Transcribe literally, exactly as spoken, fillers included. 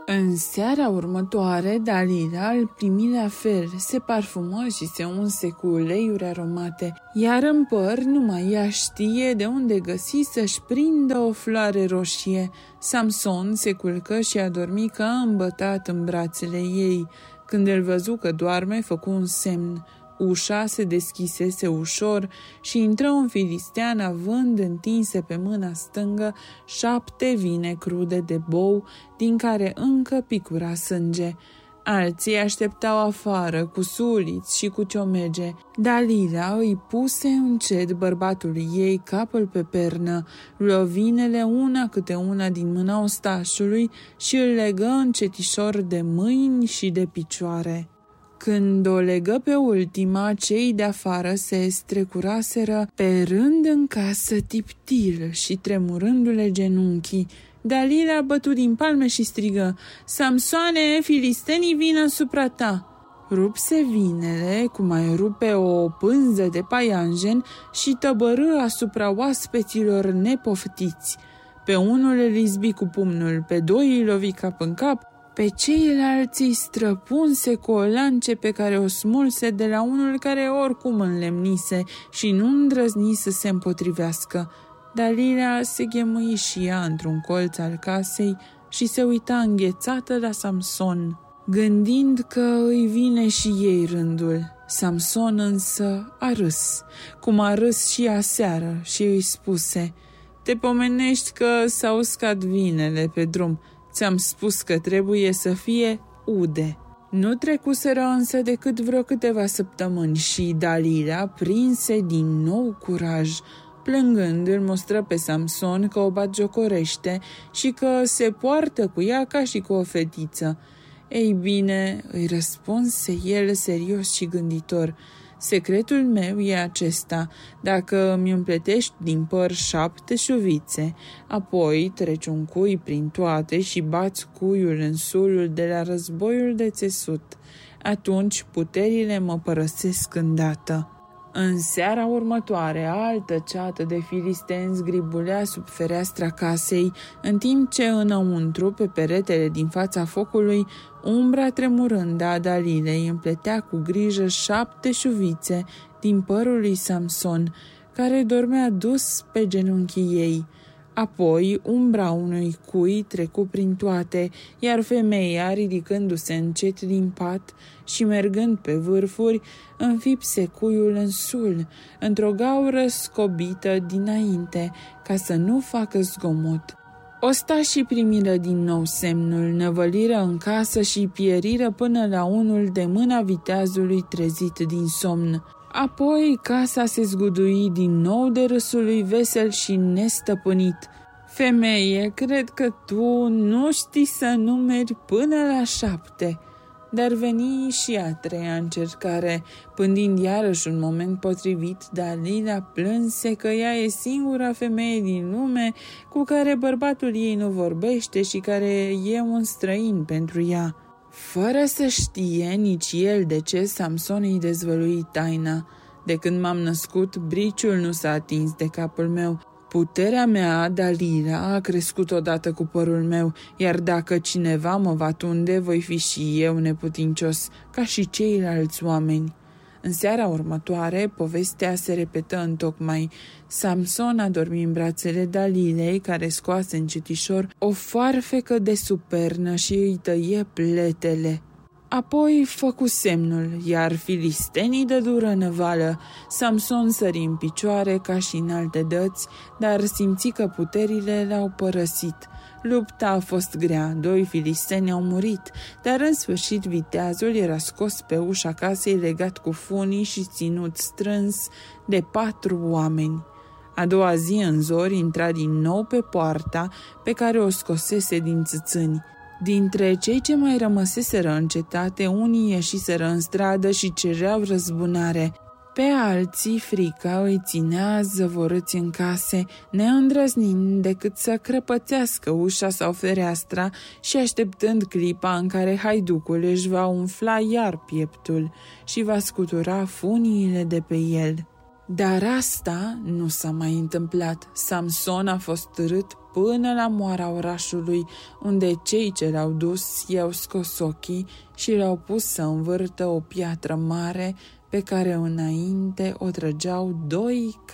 În seara următoare, Dalila îl primi la fel, se parfumă și se unse cu uleiuri aromate, iar în păr numai ea știe de unde găsi să-și prindă o floare roșie. Samson se culcă și a dormit ca îmbătat în brațele ei. Când îl văzu că doarme, făcu un semn. Ușa se deschisese ușor și intră un filistean având întinse pe mâna stângă șapte vine crude de bou, din care încă picura sânge. Alții așteptau afară cu suliți și cu ciomege. Dalila îi puse încet bărbatului ei capul pe pernă, luă vinele una câte una din mâna ostașului și îl legă încetișor de mâini și de picioare. Când o legă pe ultima, cei de afară se strecuraseră pe rând în casă tiptil și tremurându-le genunchii. Dalila bătu din palme și strigă: „Samsoane, filistenii vin asupra ta!” Rupse vinele, cum ai rupe o pânză de paianjen, și tăbărâ asupra oaspeților nepoftiți. Pe unul îl izbi cu pumnul, pe doi îi lovi cap în cap, pe ceilalți îi străpunse cu o lance pe care o smulse de la unul care oricum înlemnise și nu îndrăzni să se împotrivească. Dalila se ghemui și ea într-un colț al casei și se uita înghețată la Samson, gândind că îi vine și ei rândul. Samson însă a râs, cum a râs și aseară, și îi spuse: „Te pomenești că s-au uscat vinele pe drum. Ți-am spus că trebuie să fie ude.” Nu trecuseră însă decât vreo câteva săptămâni și Dalila prinse din nou curaj. Plângând, îl mostră pe Samson că o batjocorește și că se poartă cu ea ca și cu o fetiță. „Ei bine,” îi răspunse el serios și gânditor, „secretul meu e acesta: dacă îmi împletești din păr șapte șuvițe, apoi treci un cui prin toate și bați cuiul în sulul de la războiul de țesut, atunci puterile mă părăsesc îndată.” În seara următoare, altă ceată de filisteni zgribulea sub fereastra casei, în timp ce înăuntru, pe peretele din fața focului, umbra tremurândă a Dalilei împletea cu grijă șapte șuvițe din părul lui Samson, care dormea dus pe genunchii ei. Apoi, umbra unui cui trecu prin toate, iar femeia, ridicându-se încet din pat și mergând pe vârfuri, înfipse cuiul în sul, într-o gaură scobită dinainte, ca să nu facă zgomot. Ostașii primiră din nou semnul, năvăliră în casă și pieriră până la unul de mâna viteazului trezit din somn. Apoi casa se zgudui din nou de râsul lui vesel și nestăpânit. „Femeie, cred că tu nu știi să numeri până la șapte.” Dar veni și a treia încercare. Pândind iarăși un moment potrivit, Dalila plânse că ea e singura femeie din lume cu care bărbatul ei nu vorbește și care e un străin pentru ea. Fără să știe nici el de ce, Samson îi dezvălui taina: „De când m-am născut, briciul nu s-a atins de capul meu. Puterea mea, Dalila, a crescut odată cu părul meu, iar dacă cineva mă va tunde, voi fi și eu neputincios, ca și ceilalți oameni.” În seara următoare, povestea se repetă întocmai. Samson a dormit în brațele Dalilei, care scoase încetișor o foarfecă de supernă și îi tăie pletele. Apoi făcu semnul, iar filistenii dădură năvală. Samson sări în picioare ca și în alte dăți, dar simți că puterile l-au părăsit. Lupta a fost grea, doi filisteni au murit, dar în sfârșit viteazul era scos pe ușa casei legat cu funii și ținut strâns de patru oameni. A doua zi în zori intra din nou pe poarta pe care o scosese din țâțâni. Dintre cei ce mai rămăseseră în cetate, unii ieșiseră în stradă și cereau răzbunare. Pe alții frica îi ținea zăvorâți în case, neîndrăznind decât să crăpățească ușa sau fereastra și așteptând clipa în care haiducul își va umfla iar pieptul și va scutura funiile de pe el. Dar asta nu s-a mai întâmplat. Samson a fost târât până la moara orașului, unde cei ce l-au dus i-au scos ochii și l-au pus să învârtă o piatră mare pe care înainte o trăgeau doi